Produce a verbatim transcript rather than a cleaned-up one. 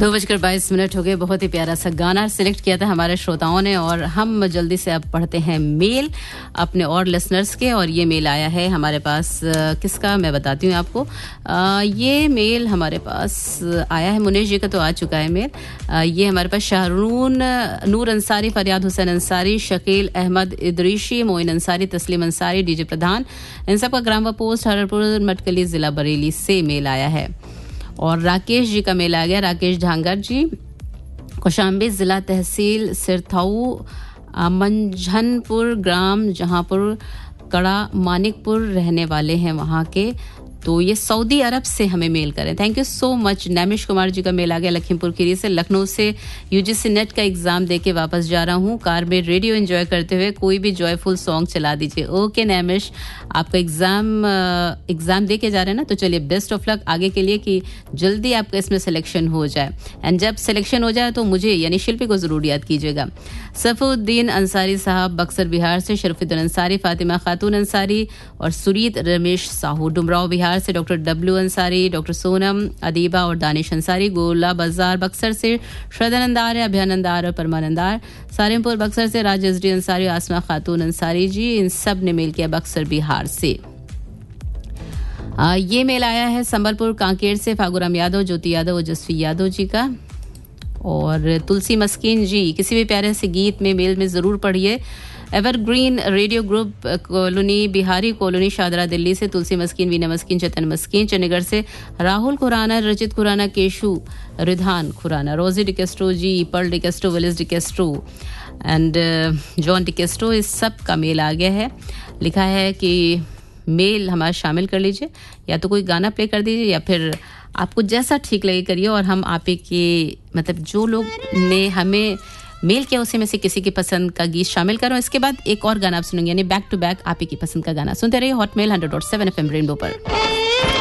दो बजकर बाईस मिनट हो गए। बहुत ही प्यारा सा गाना सिलेक्ट किया था हमारे श्रोताओं ने और हम जल्दी से अब पढ़ते हैं मेल अपने और लिसनर्स के। और ये मेल आया है हमारे पास, किसका मैं बताती हूँ आपको। आ, ये मेल हमारे पास आया है, मुनीश जी का तो आ चुका है मेल। आ, ये हमारे पास शाहरून नूर अंसारी, फरियाद हुसैन अंसारी, शकील अहमद इदरीशी, मोइन अंसारी, तस्लीम अंसारी, डीजे प्रधान, इन सबका ग्राम पोस्ट हररपुर मटकली जिला बरेली से मेल आया है। और राकेश जी का मेल आ गया, राकेश ढांगर जी, कौशाम्बी जिला तहसील सिरथाऊ, मंझनपुर ग्राम जहांपुर कड़ा मानिकपुर रहने वाले हैं वहाँ के। तो ये सऊदी अरब से हमें मेल करें। Thank you so much. Naimish Kumar ji का मेल आ गया, लखीमपुर खीरी से। लखनऊ से यूजीसी नेट का एग्जाम देके वापस जा रहा हूँ, कार में रेडियो एंजॉय करते हुए कोई भी जॉयफुल सॉन्ग चला दीजिए। ओके नैमिश, आपका एग्जाम एग्जाम दे के जा रहे हैं ना, तो चलिए बेस्ट ऑफ लक आगे के लिए कि जल्दी आपका इसमें सिलेक्शन हो जाए। एंड जब सिलेक्शन हो जाए तो मुझे यानी शिल्पी को जरूर याद कीजिएगा। सफुद्दीन अंसारी साहब बक्सर बिहार से, शरफुद्दीन अंसारी, फातिमा खातून अंसारी और सुरीत रमेश साहू डुमराव बिहार से, doctor W Ansari, doctor Sonam Adiba और दानिश अंसारी गोला बाजार बक्सर से, श्रद्धानंदार, अभ्यानंदार और परमानंदार सारिमपुर बक्सर से, राजेश डी अंसारी, आसमा खातून अंसारी जी, इन सब ने मेल किया बक्सर बिहार से। आ, ये मेल आया है संबलपुर कांकेर से, फागुराम यादव, ज्योति यादव, ओजस्वी यादव जी का। और तुलसी मस्कीन जी, किसी भी प्यारे से गीत में मेल में जरूर पढ़िए। Evergreen radio group colony, Bihari colony, Shahdara Delhi से तुलसी मस्कीन, वीना मस्कीन, चेतन मस्कीन, चंडीगढ़ से राहुल खुराना, रचित खुराना, केशु रिधान खुराना, रोजी डिकेस्ट्रो जी, पर्ल डिकेस्ट्रो, विलिस डिकेस्ट्रो एंड जॉन डिकेस्ट्रो, इस सब का मेल आ गया है। लिखा है कि मेल हमारा शामिल कर लीजिए, या तो कोई गाना प्ले कर दीजिए या फिर आपको जैसा ठीक लगे करिए। और हम आप के मतलब जो लोग ने हमें मेल किया उसी में से किसी की पसंद का गीत शामिल करो। इसके बाद एक और गाना आप सुनेंगे, यानी बैक टू बैक आप ही की पसंद का गाना सुनते रहिए hot mail hundred dot seven F M rainbow पर।